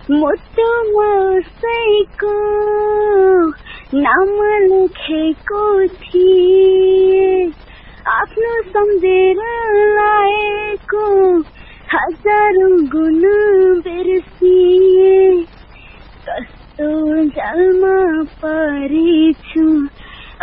मुटुमा उसैको नाम लेखेको थिए आफ्नो सम्झेर लाएको हजारौं गुण बिर्सिए कस्तो जालमा परेछु